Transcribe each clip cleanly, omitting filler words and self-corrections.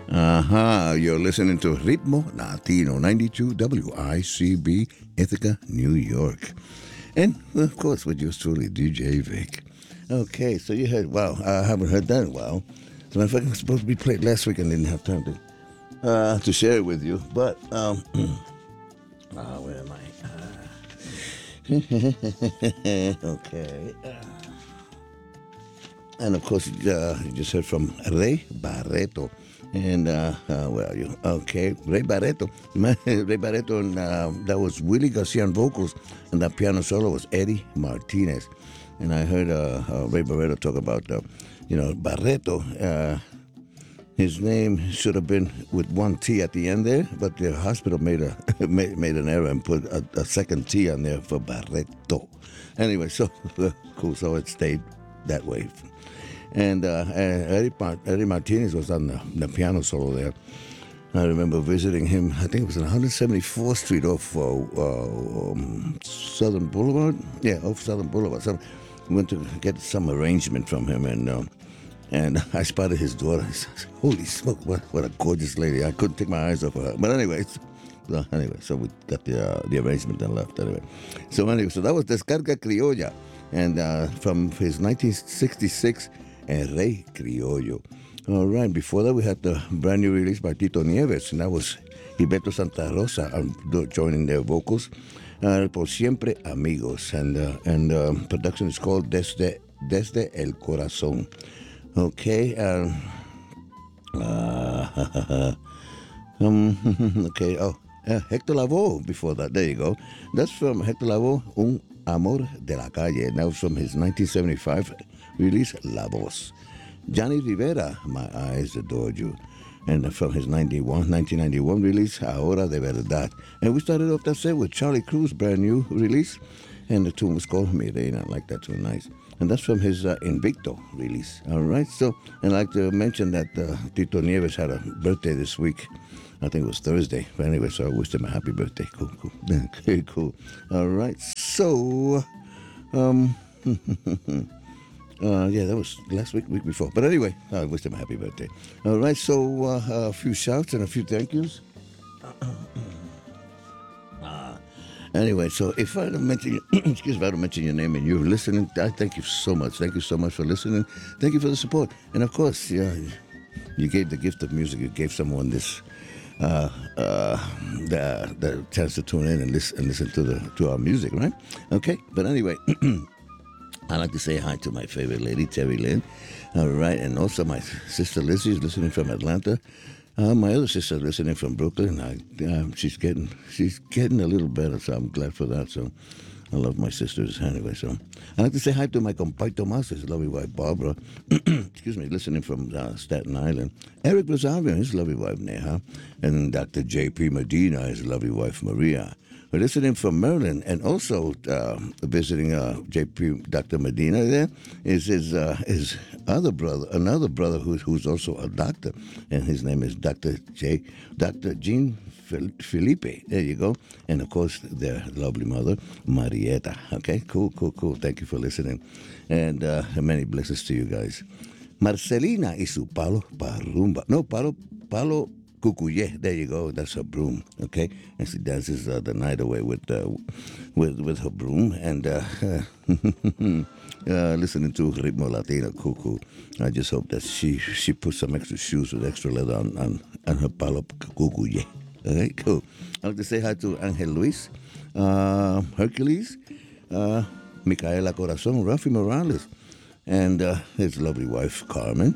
You're listening to Ritmo Latino 92 WICB Ithaca, New York. And, of course, with yours truly, DJ Vic. Okay, so you heard, wow, I haven't heard that in a while. As a matter of fact, it was supposed to be played last week and didn't have time to share it with you. But, where am I? Okay. And of course, you just heard from Ray Barreto. And where are you? Okay, Ray Barreto. Ray Barreto, and that was Willie Garcia on vocals, and that piano solo was Eddie Martinez. And I heard Ray Barreto talk about, Barreto. His name should have been with one T at the end there, but the hospital made made an error and put a second T on there for Barreto. Anyway, so cool. So it stayed that way. And Eddie Martinez was on the piano solo there. I remember visiting him. I think it was on 174th Street off Southern Boulevard. Yeah, off Southern Boulevard. So we went to get some arrangement from him, and I spotted his daughter. I said, holy smoke! What a gorgeous lady! I couldn't take my eyes off of her. But anyway, so we got the arrangement and left. Anyway, so that was Descarga Criolla, and from his 1966. And Rey Criollo. All right, before that we had the brand new release by Tito Nieves, and that was Gilberto Santa Rosa joining their vocals. Por Siempre Amigos, and production is called Desde el Corazón. Okay, okay, Hector Lavoe before that, there you go. That's from Hector Lavoe, Un Amor de la Calle, and that was from his 1975 release La Voz. Johnny Rivera, My Eyes Adored You, and from his 1991 release Ahora de Verdad. And we started off that set with Charlie Cruz, brand new release, and the tune was called Mirena. I like that tune, nice. And that's from his Invicto release. All right, so, and I'd like to mention that Tito Nieves had a birthday this week. I think it was Thursday. But anyway, so I wished him a happy birthday. Cool. Okay, cool. All right, so, yeah, that was last week before. But anyway, I wish him a happy birthday. All right, so a few shouts and a few thank yous. Anyway, so if I don't mention, if I don't mention your name and you're listening, I thank you so much. Thank you so much for listening. Thank you for the support. And of course, yeah, you gave the gift of music. You gave someone this the chance to tune in and listen to our music, right? Okay, but anyway. I'd like to say hi to my favorite lady, Terry Lynn. All right, and also my sister Lizzie is listening from Atlanta. My other sister listening from Brooklyn. She's getting a little better, so I'm glad for that. So I love my sisters anyway. So I'd like to say hi to my compadre Tomas, his lovely wife Barbara. Excuse me, listening from Staten Island. Eric Rosario, his lovely wife Neha, and Dr. J.P. Medina, his lovely wife Maria. We're listening from Maryland, and also visiting J.P. Dr. Medina. There is his other brother, another brother who's also a doctor, and his name is Dr. Jean Felipe. There you go, and of course their lovely mother Marietta. Okay, cool. Thank you for listening, and many blessings to you guys. Marcelina y su palo parumba. No, palo. Cucuye, there you go. That's her broom, okay? And she dances the night away with her broom. And listening to Ritmo Latino, cool. I just hope that she puts some extra shoes with extra leather on her palo cucuye. Okay, cool. I'd like to say hi to Angel Luis, Hercules, Micaela Corazon, Rafi Morales, and his lovely wife Carmen.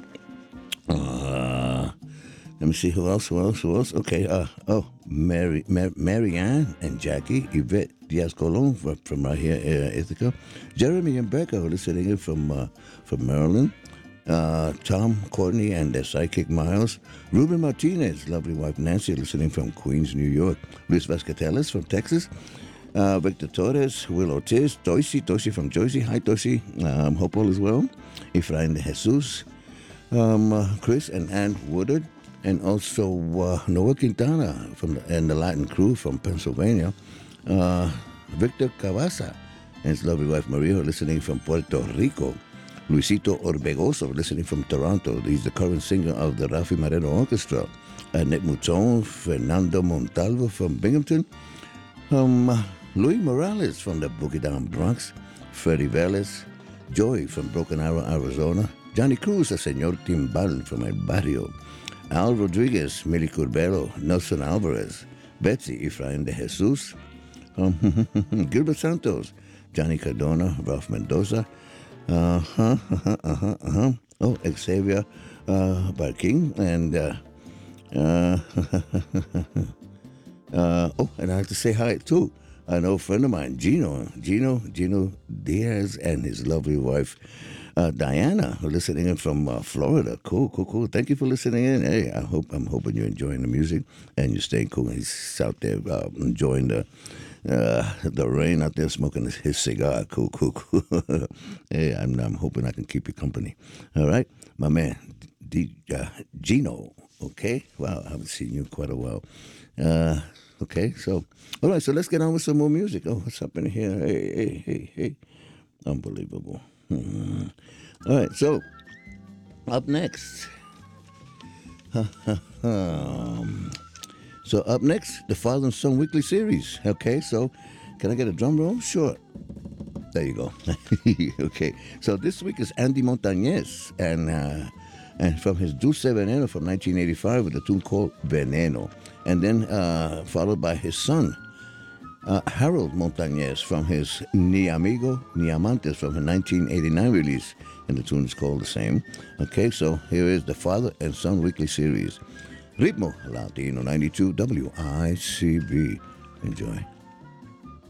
Let me see who else. Okay, Mary Ann and Jackie, Yvette Diaz Colon from right here, Ithaca. Jeremy and Becca are listening in from Maryland. Tom Courtney and their sidekick Miles. Ruben Martinez, lovely wife Nancy, listening from Queens, New York. Luis Vascateles from Texas. Victor Torres, Will Ortiz, Toshi from Jersey. Hi, Toshi. Hope all is well. Efrain de Jesus, Chris and Ann Woodard. And also Noah Quintana and the Latin crew from Pennsylvania. Victor Cavazza and his lovely wife Maria are listening from Puerto Rico. Luisito Orbegoso, listening from Toronto. He's the current singer of the Rafi Moreno Orchestra. Annette Mouton, Fernando Montalvo from Binghamton. Luis Morales from the Boogie Down Bronx. Freddie Velez. Joy from Broken Arrow, Arizona. Johnny Cruz, a Señor Timbal from El Barrio. Al Rodriguez, Milly Curbelo, Nelson Alvarez. Betsy Efrain de Jesus. Gilbert Santos, Johnny Cardona, Ralph Mendoza. Oh, Xavier Barking. And, oh, and I have to say hi too. An old friend of mine, Gino Diaz, and his lovely wife, Diana, who are listening in from Florida. Cool. Thank you for listening in. Hey, I'm hoping you're enjoying the music and you're staying cool. He's out there enjoying the rain out there, smoking his cigar. Cool. Hey, I'm hoping I can keep you company. All right, my man, Gino. Okay, wow, I haven't seen you in quite a while. Okay, so all right, so let's get on with some more music. Oh, what's happening here? Hey, unbelievable. All right, so up next. So up next, the Father and Son Weekly Series. Okay, so can I get a drum roll? Sure. There you go. Okay, so this week is Andy Montañez, and from his Dulce Veneno from 1985 with a tune called Veneno, and then followed by his son, Harold Montañez, from his Ni Amigo Ni Amantes from his 1989 release, and the tune is called the same. Okay, so here is the Father and Son Weekly Series. Ritmo Latino 92 WICB. Enjoy.